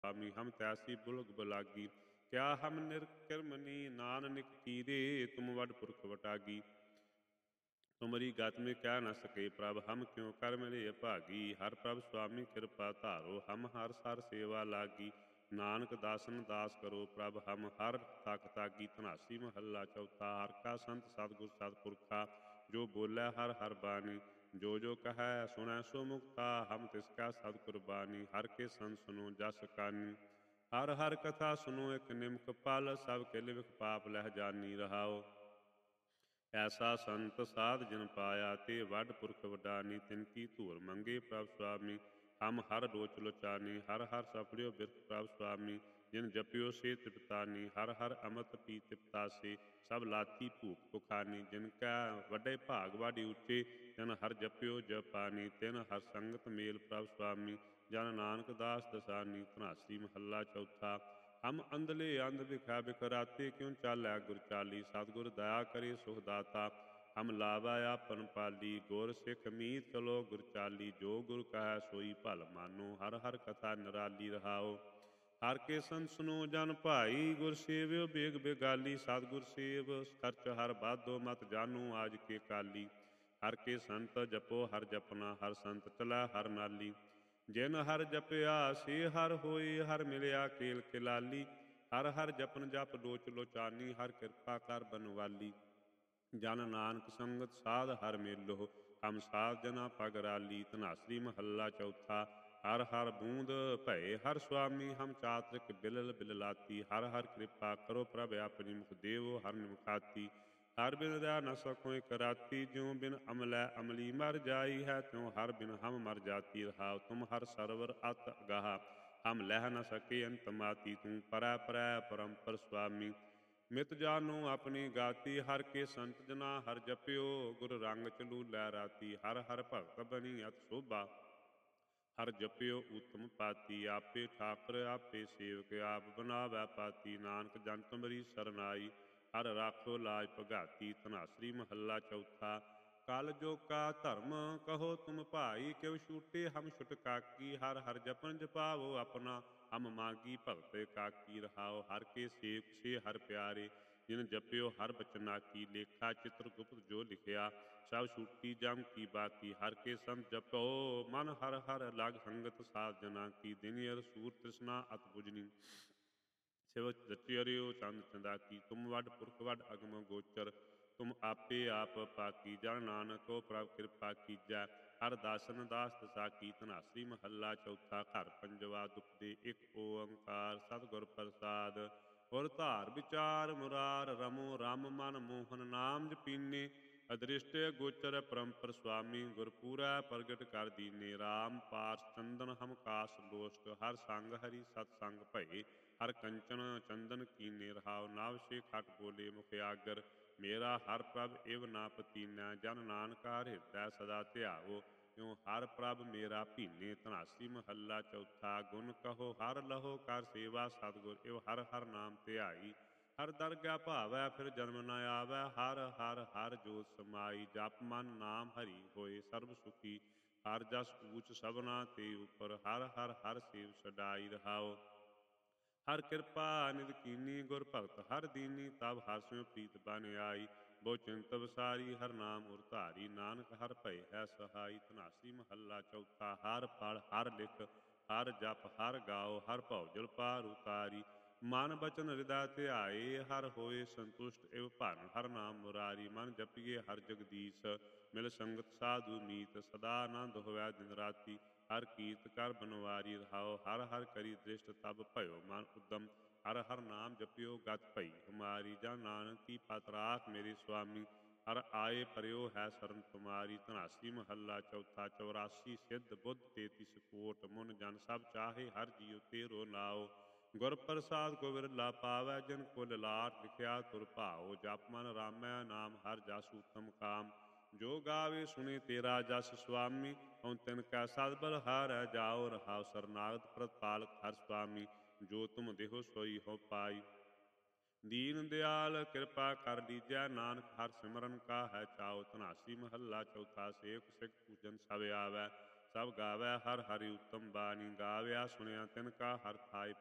स्वामी हम त्यासी बुलग बलागी। क्या हम निर्किरमनी नानक कीरे तुम वड पुरख वटागी। तुमरी गत में क्या न सके प्रभ हम क्यों कर मेरे अभागी। हर प्रभ स्वामी कृपा धारो हम हर सर सेवा लागी। नानक दासन दास करो प्रभ हम हर तक तागी। धनासी महला चौथा। हर का संत सतगुर सतपुरखा जो बोलै हर हर बानी। जो जो कह सुनै सो मुक्ता हम तिसका सतकुरबानी। हर के संत सुनो जस कानी। हर हर कथा सुनो एक निमक पल सब किल विख पाप लह जानी रहाओ। ऐसा संत साध जन पाया ते वड पुरख वडानी। तिनकी धूर मंगे प्रभ स्वामी हम हर रोच लोचानी। हर हर सफड़ियो बिरख प्रभ स्वामी जिन जपियो से तृप्तानी। हर हर अमृत पी तृप्ता से सब लाथी भूख पुखानी। जिनका वडे भाग वाडी ऊँचे तिन हर जपियो जपानी। तिन हर संगत मेल प्रभ स्वामी जन नानक दास दसानी। धनासी महला चौथा। हम अंधले अंध भिखा बिखराते क्यों चालै गुर चाली। सतगुर दया करे सुख दाता हम लावा आपन पाली। गुर सिख मीत चलो गुर चाली जो गुर कह सोई भल मानो। हर हर कथा निराली रहाओ। हर के संत सुनो जन भाई गुर सेव्यो बेग बेगाली। सतगुर सेव खर्च हर बाधो मत जानो आज के काली। हर के संत जपो हर जपना हर संत चला हर नाली। जिन हर जपया से हर होए हर मिलया केल किलाली। हर हर जपन जप लोच लोचानी हर कृपा कर बनवाली। जन नानक संगत साध हर मेलो हम साध जना पगराली। धनासरी महला चौथा। हर हर बूंद भय हर स्वामी हम चातरिक बिलल बिललाती। हर हर कृपा करो प्रभ अपनी मुख देवो हर निमुखाती। हर बिन रह न सको कराती ज्यों बिन अमलै अमली मर जाई है त्यों हर बिन हम मर जाती। रहाओ तुम हर सरवर अत अगाह हम लह न सके अंत माती। तू परै परै परम्पर स्वामी मित जानो अपनी गाती। हर के संत जना हर जपियो गुर रंग चलू लै राती। हर हर भगत बनी अत शोभा हर जपियो उत्तम पाती। आपे ठाकर आपे सेवक आप बनावै पाती। नानक जन तुमरी सरनाई हर राखो लाज भगाती। धनासरी महला चौथा। कल जो का धर्म कहो तुम भाई क्यों छूटे हम छुटकाकी। हर हर जपन जपावो अपना हम मांगी भगत काकी। रहाओ हर के सेवक से हर प्यारे जिन जपियो हर बचना की। लेखा चित्रगुप्त जो लिखिया सब छूटी जम की बाकी। हर के संत जपो मन हर हर लग संगत साध जना की। दिन यर सूर तृष्णा अत बुझनी शिव रचियो चंद चंदा की। तुम वड पुरख वड अगम गोचर तुम आपे आप पाकी। जन नानक को प्रभ कृपा कीजै हर दासन दास दसा की। धनासरी महला चौथा। घर पंजवा दुपदे एक ओंकार सतगुर प्रसाद। और धार विचार मुरार रमो राम मन मोहन नाम जपीने। अदृष्ट गोचर परम्पर स्वामी गुरपूरा प्रगट कर दीने। राम पास चंदन हम कास लोस्ट हर संग हरि सतसंग भये। हर कंचन चंदन कीने। रहाओ नाव से खट बोले मुख आगर मेरा हर प्रभ इव ना पतीना। जन नानका हृदय सदा ध्यावो क्यों हर प्रभ मेरा भीने। धनासी महला चौथा। गुण कहो हर लहो कर सेवा सतगुर इव हर हर नाम ध्याई। हर दरगह भावै फिर जन्म न आवै। हर हर हर जोत समाई। जप मन नाम हरि होए सर्व सुखी। हर जस ऊच सबना ते उपर हर हर हर सेव सदाई। रहाओ हर कृपा निध कीनी गुर भगत हर दीनी। तब हर स्यों प्रीत बन आई बहु चिंत विसारी। हर नाम उर धारी नानक हर भय है सहाई। धनासी महला चौथा। हर पढ़ हर लिख हर जप हर गाओ हर भौजल पार उतारी। मन बचन हृदय ध्याए हर होए संतुष्ट इव भन हर नाम मुरारी। मन जपिए हर जगदीश मिल संगत साधु मीत। सदा आनंद होवै दिन राती हर कीर्त कर बनवारी। रहाओ हर हर करी दृष्ट तब भयो मन उद्दम हर हर नाम जपियो गत भई हमारी। जन नानक की पत राख मेरे स्वामी हर आए परयो है शरण तुम्हारी। धनासी महला चौथा। 84 सिद्ध बुद्ध 33 कोट मुन जन सब चाहे हर जियो तेरो नाओ। गुर प्रसाद को बिरला पावै जिन कुल लाट लिखिया तुर भाओ। जप मन रामै नाम हर जस उत्तम काम जो गावे सुने तेरा जस स्वामी। हूँ तिनका सदबल हारै जाओ रहाओ सरनागत प्रतपालक हर स्वामी जो तुम देहो सोई हो पाई। दीन दयाल कृपा कर लीजै नानक हर सिमरन का है चाओ। धनासी महला चौथा। सेवक सिख पूजन सब आवै ਸਭ ਗਾਵੈ ਹਰ ਹਰਿ ਉਤਮ ਬਾਣੀ, ਗਾਵਿਆ ਸੁਣਿਆ ਤਿਨ ਕਾ ਹਰ ਥਾਇ